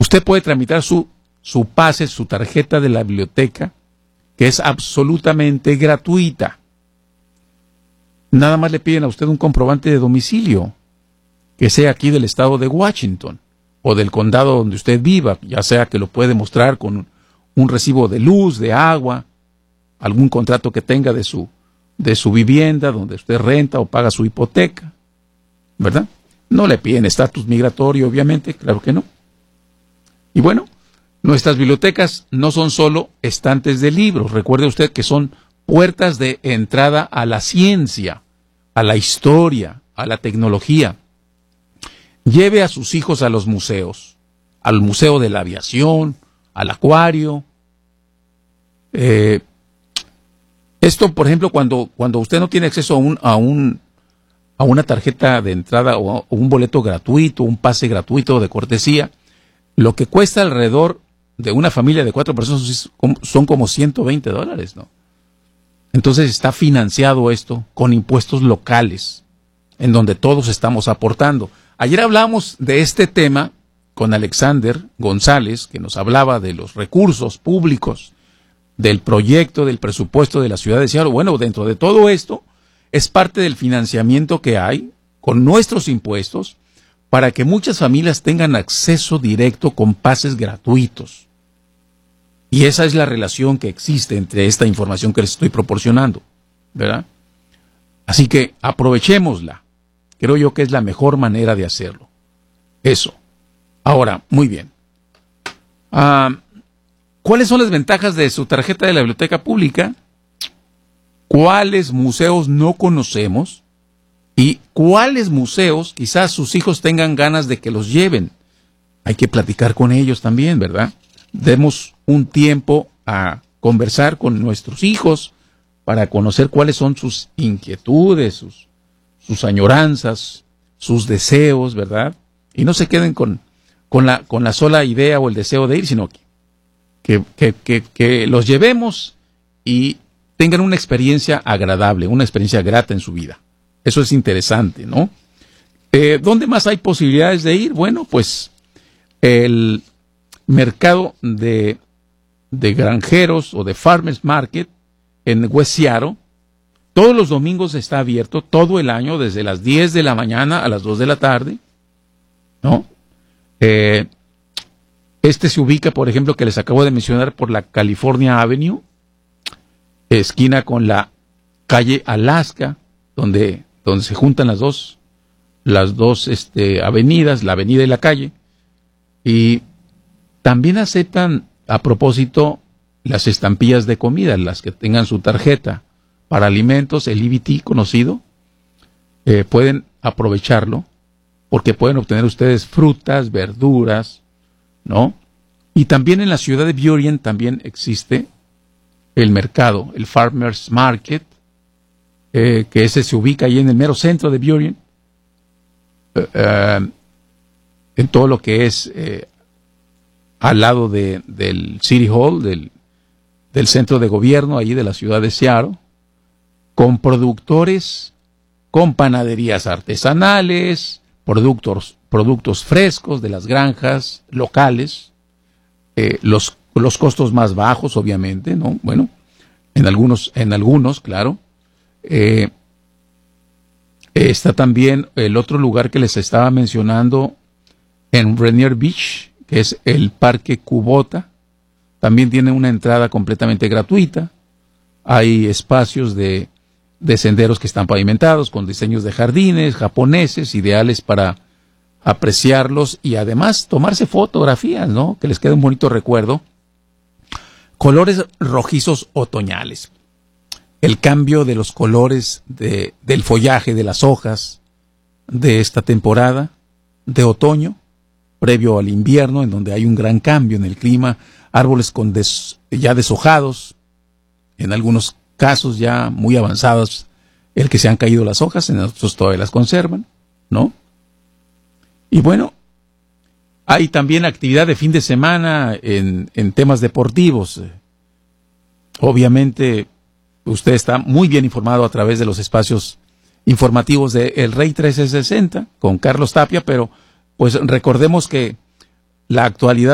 Usted puede tramitar su pase, su tarjeta de la biblioteca, que es absolutamente gratuita. Nada más le piden a usted un comprobante de domicilio, que sea aquí del estado de Washington o del condado donde usted viva, ya sea que lo puede mostrar con un recibo de luz, de agua, algún contrato que tenga de su vivienda donde usted renta o paga su hipoteca, ¿verdad? No le piden estatus migratorio, obviamente, claro que no. Y bueno, nuestras bibliotecas no son solo estantes de libros, recuerde usted que son puertas de entrada a la ciencia, a la historia, a la tecnología. Lleve a sus hijos a los museos, al Museo de la Aviación, al Acuario. Esto, por ejemplo, cuando usted no tiene acceso a una tarjeta de entrada o un boleto gratuito, un pase gratuito de cortesía, lo que cuesta alrededor de una familia de 4 personas son como $120, ¿no? Entonces está financiado esto con impuestos locales, en donde todos estamos aportando. Ayer hablamos de este tema con Alexander González, que nos hablaba de los recursos públicos, del proyecto, del presupuesto de la ciudad de Seattle. Bueno, dentro de todo esto, es parte del financiamiento que hay con nuestros impuestos para que muchas familias tengan acceso directo con pases gratuitos. Y esa es la relación que existe entre esta información que les estoy proporcionando, ¿verdad? Así que aprovechémosla. Creo yo que es la mejor manera de hacerlo. Eso. Ahora, muy bien. ¿Cuáles son las ventajas de su tarjeta de la biblioteca pública? ¿Cuáles museos no conocemos? ¿Y cuáles museos quizás sus hijos tengan ganas de que los lleven? Hay que platicar con ellos también, ¿verdad? Demos un tiempo a conversar con nuestros hijos para conocer cuáles son sus inquietudes, sus añoranzas, sus deseos, ¿verdad? Y no se queden con la sola idea o el deseo de ir, sino que los llevemos y tengan una experiencia agradable, una experiencia grata en su vida. Eso es interesante, ¿no? ¿Dónde más hay posibilidades de ir? Bueno, pues el mercado de granjeros o de Farmers Market en West Seattle, todos los domingos está abierto, todo el año, desde las 10 de la mañana a las 2 de la tarde, ¿no? Este se ubica, por ejemplo, que les acabo de mencionar, por la California Avenue, esquina con la calle Alaska, donde se juntan las dos avenidas, la avenida y la calle. Y también aceptan, a propósito, las estampillas de comida, las que tengan su tarjeta para alimentos, el EBT conocido, pueden aprovecharlo, porque pueden obtener ustedes frutas, verduras, ¿no? Y también en la ciudad de Burien también existe el mercado, el Farmers Market, que ese se ubica ahí en el mero centro de Burien, en todo lo que es al lado del City Hall, del centro de gobierno ahí de la ciudad de Seattle, con productores, con panaderías artesanales, productos frescos de las granjas locales, los costos más bajos, obviamente, ¿no? Bueno, en algunos, claro. Está también el otro lugar que les estaba mencionando en Rainier Beach, que es el Parque Kubota. También tiene una entrada completamente gratuita. Hay espacios de senderos que están pavimentados con diseños de jardines japoneses, ideales para apreciarlos y además tomarse fotografías, ¿no? Que les quede un bonito recuerdo. Colores rojizos otoñales. El cambio de los colores del follaje, de las hojas de esta temporada de otoño, previo al invierno, en donde hay un gran cambio en el clima, árboles ya deshojados, en algunos casos ya muy avanzados, el que se han caído las hojas, en otros todavía las conservan, ¿no? Y bueno, hay también actividad de fin de semana en temas deportivos. Obviamente, usted está muy bien informado a través de los espacios informativos de El Rey 1360 con Carlos Tapia, pero pues recordemos que la actualidad